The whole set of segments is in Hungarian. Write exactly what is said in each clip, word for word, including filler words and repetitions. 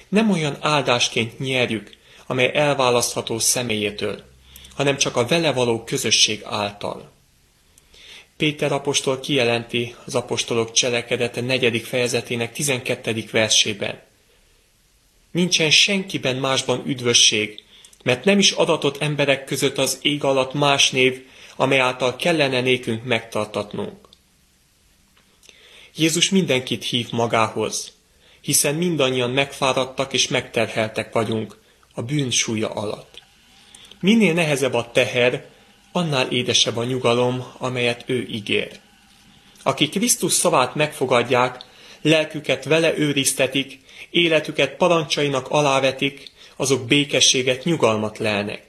nem olyan áldásként nyerjük, amely elválasztható személyétől, hanem csak a vele való közösség által. Péter apostol kijelenti az apostolok cselekedete negyedik fejezetének tizenkettedik versében. Nincsen senkiben másban üdvösség, mert nem is adatott emberek között az ég alatt más név, amely által kellene nékünk megtartatnunk. Jézus mindenkit hív magához, hiszen mindannyian megfáradtak és megterheltek vagyunk a bűn súlya alatt. Minél nehezebb a teher, annál édesebb a nyugalom, amelyet ő ígér. Akik Krisztus szavát megfogadják, lelküket vele őriztetik, életüket parancsainak alávetik, azok békességet, nyugalmat lelnek.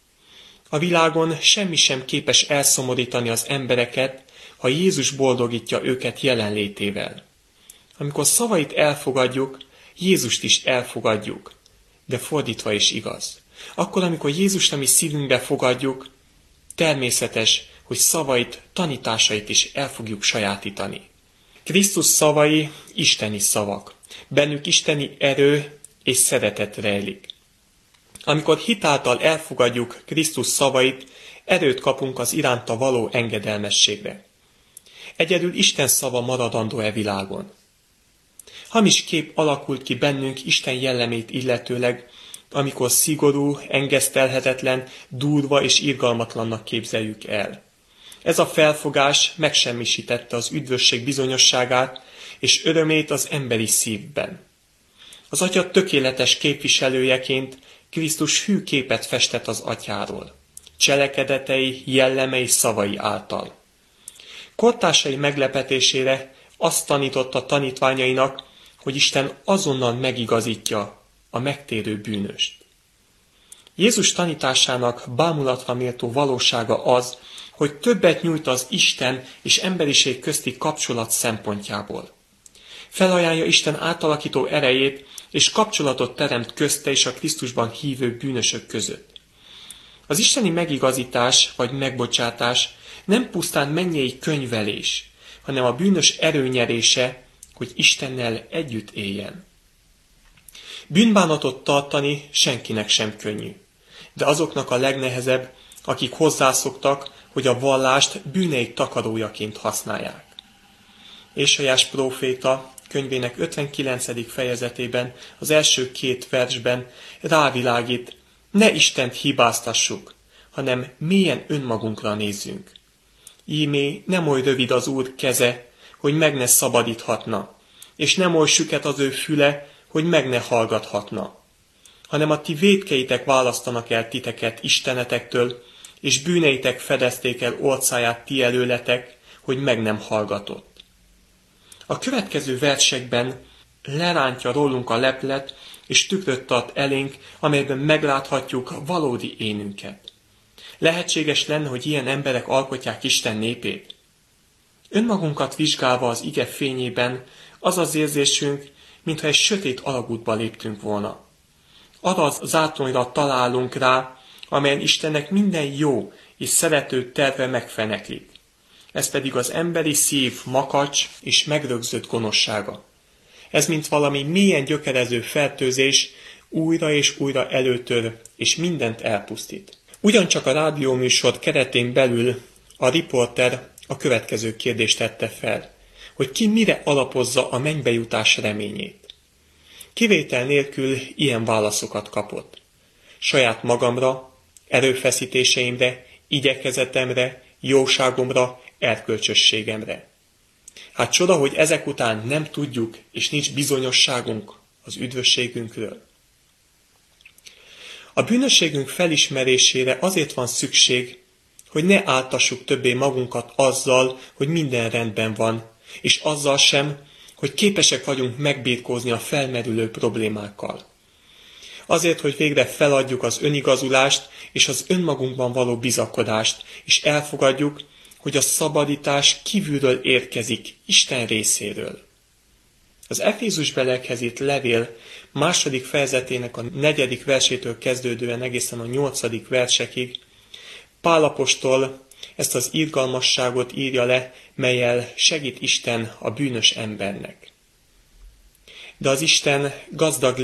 A világon semmi sem képes elszomorítani az embereket, ha Jézus boldogítja őket jelenlétével. Amikor szavait elfogadjuk, Jézust is elfogadjuk, de fordítva is igaz. Akkor, amikor Jézust a mi szívünkbe fogadjuk, természetes, hogy szavait, tanításait is el fogjuk sajátítani. Krisztus szavai isteni szavak. Bennük isteni erő és szeretet rejlik. Amikor hitáltal elfogadjuk Krisztus szavait, erőt kapunk az iránta való engedelmességre. Egyedül Isten szava maradandó e világon. Hamis kép alakult ki bennünk Isten jellemét illetőleg, amikor szigorú, engesztelhetetlen, durva és irgalmatlannak képzeljük el. Ez a felfogás megsemmisítette az üdvösség bizonyosságát és örömét az emberi szívben. Az Atya tökéletes képviselőjeként Krisztus hű képet festett az Atyáról, cselekedetei, jellemei, szavai által. Kortársai meglepetésére azt tanította tanítványainak, hogy Isten azonnal megigazítja a megtérő bűnöst. Jézus tanításának bámulatra méltó valósága az, hogy többet nyújt az Isten és emberiség közti kapcsolat szempontjából. Felajánlja Isten átalakító erejét, és kapcsolatot teremt közte és a Krisztusban hívő bűnösök között. Az isteni megigazítás vagy megbocsátás nem pusztán mennyei könyvelés, hanem a bűnös erőnyerése, hogy Istennel együtt éljen. Bűnbánatot tartani senkinek sem könnyű, de azoknak a legnehezebb, akik hozzászoktak, hogy a vallást bűneik takarójaként használják. Ésaiás próféta könyvének ötvenkilencedik fejezetében, az első két versben rávilágít, ne Istent hibáztassuk, hanem mélyen önmagunkra nézzünk. Íme nem oly rövid az Úr keze, hogy meg ne szabadíthatna, és nem oly süket az ő füle, hogy meg ne hallgathatna, hanem a ti vétkeitek választanak el titeket istenetektől, és bűneitek fedezték el orcáját ti előletek, hogy meg nem hallgatott. A következő versekben lerántja rólunk a leplet, és tükröt tart elénk, amelyben megláthatjuk valódi énünket. Lehetséges lenne, hogy ilyen emberek alkotják Isten népét? Önmagunkat vizsgálva az ige fényében az az érzésünk, mintha egy sötét alagútba léptünk volna. Arra az zátonra találunk rá, amelyen Istennek minden jó és szerető terve megfeneklik. Ez pedig az emberi szív makacs és megrögzött gonoszsága. Ez mint valami mélyen gyökerező fertőzés újra és újra előtör és mindent elpusztít. Ugyancsak a rádióműsor keretén belül a riporter a következő kérdést tette fel, hogy ki mire alapozza a mennybe jutás reményét. Kivétel nélkül ilyen válaszokat kapott. Saját magamra, erőfeszítéseimre, igyekezetemre, jóságomra, erkölcsösségemre. Hát csoda, hogy ezek után nem tudjuk, és nincs bizonyosságunk az üdvösségünkről. A bűnösségünk felismerésére azért van szükség, hogy ne áltassuk többé magunkat azzal, hogy minden rendben van, és azzal sem, hogy képesek vagyunk megbirkózni a felmerülő problémákkal. Azért, hogy végre feladjuk az önigazulást és az önmagunkban való bizakodást, és elfogadjuk, hogy a szabadítás kívülről érkezik, Isten részéről. Az Efézusbeliekhez írt levél második fejezetének a negyedik versétől kezdődően egészen a nyolcadik versekig Pál apostol ezt az irgalmasságot írja le, mellyel segít Isten a bűnös embernek. De az Isten gazdag